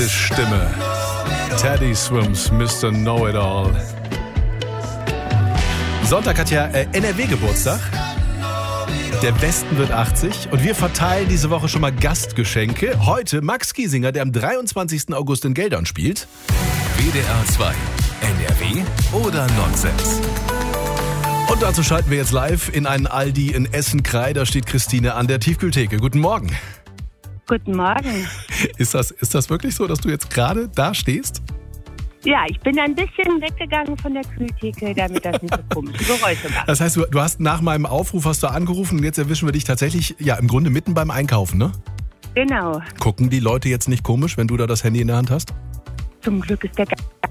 Stimme. Teddy Swims, Mr. Know-It-All. Sonntag hat ja NRW Geburtstag. Der Westen wird 80 und wir verteilen diese Woche schon mal Gastgeschenke. Heute Max Giesinger, der am 23. August in Geldern spielt. WDR 2, NRW oder Nonsens? Und dazu schalten wir jetzt live in einen Aldi in Essen-Krei. Da steht Christine an der Tiefkühltheke. Guten Morgen. Guten Morgen. Ist das wirklich so, dass du jetzt gerade da stehst? Ja, ich bin ein bisschen weggegangen von der Kühltheke, damit das nicht so komische Geräusche macht. Das heißt, du hast nach meinem Aufruf hast du angerufen und jetzt erwischen wir dich tatsächlich, ja, im Grunde mitten beim Einkaufen, ne? Genau. Gucken die Leute jetzt nicht komisch, wenn du da das Handy in der Hand hast? Zum Glück ist der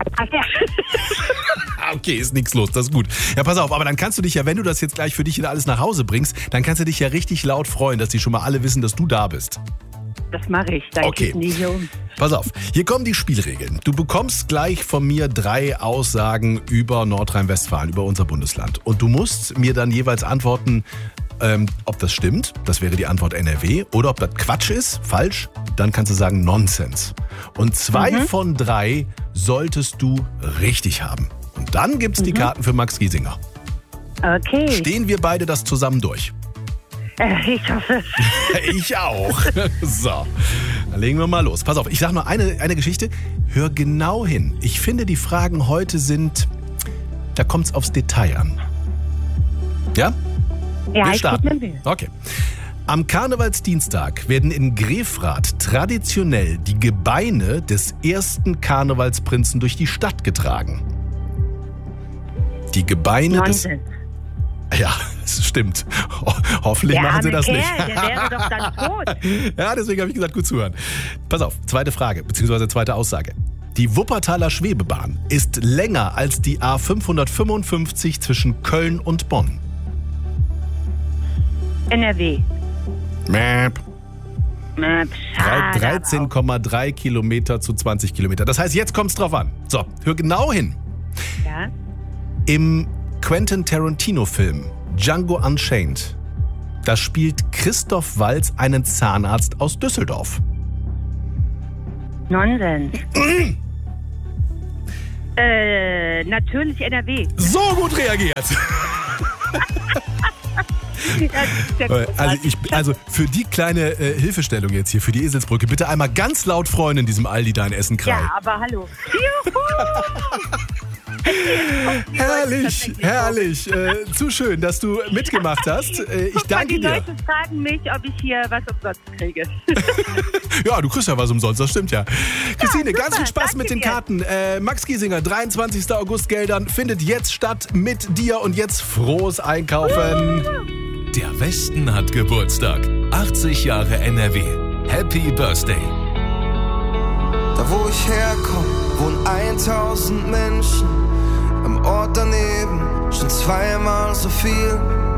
Okay, ist nichts los, das ist gut. Ja, pass auf, aber dann kannst du dich ja, wenn du das jetzt gleich für dich wieder alles nach Hause bringst, dann kannst du dich ja richtig laut freuen, dass die schon mal alle wissen, dass du da bist. Das mache ich, da Okay. ich nie hier um. Pass auf, hier kommen die Spielregeln. Du bekommst gleich von mir 3 Aussagen über Nordrhein-Westfalen, über unser Bundesland. Und du musst mir dann jeweils antworten, ob das stimmt, das wäre die Antwort NRW, oder ob das Quatsch ist, falsch, dann kannst du sagen Nonsens. Und 2 von 3 solltest du richtig haben. Und dann gibt's die Karten für Max Giesinger. Okay. Stehen wir beide das zusammen durch? Ich hoffe. Ich auch. So, dann legen wir mal los. Pass auf, ich sag nur eine Geschichte. Hör genau hin. Ich finde, die Fragen heute da kommt's aufs Detail an. Ja? Ja, Wir ich starten. gebe mir Mühe. Okay. Am Karnevalsdienstag werden in Grefrath traditionell die Gebeine des ersten Karnevalsprinzen durch die Stadt getragen. Die Gebeine des... Nonsens. Ja, das stimmt. Hoffentlich Der machen sie arme das Kerl, nicht. der wäre doch dann tot. Ja, deswegen habe ich gesagt, gut zuhören. Pass auf, zweite Frage, beziehungsweise zweite Aussage. Die Wuppertaler Schwebebahn ist länger als die A555 zwischen Köln und Bonn. NRW. Mäp. Schade. 13,3 Kilometer zu 20 Kilometer. Das heißt, jetzt kommt's drauf an. So, hör genau hin. Ja. Im Quentin Tarantino-Film Django Unchained, da spielt Christoph Waltz einen Zahnarzt aus Düsseldorf. Nonsens. Natürlich NRW. So gut reagiert. Also für die kleine Hilfestellung jetzt hier, für die Eselsbrücke, bitte einmal ganz laut freuen in diesem Aldi da in Essen-Krei. Ja, aber hallo. Juhu! Herrlich, herrlich. Zu schön, dass du mitgemacht hast. Ich danke die dir. Leute fragen mich, ob ich hier was umsonst kriege. Ja, du kriegst ja was umsonst, das stimmt ja. Christine, ganz viel Spaß danke mit den dir. Karten. Max Giesinger, 23. August Geldern, findet jetzt statt mit dir und jetzt frohes Einkaufen. Der Westen hat Geburtstag. 80 Jahre NRW. Happy Birthday. Da wo ich herkomme, wohnen 1000 Menschen. Am Ort daneben schon 2-mal so viel.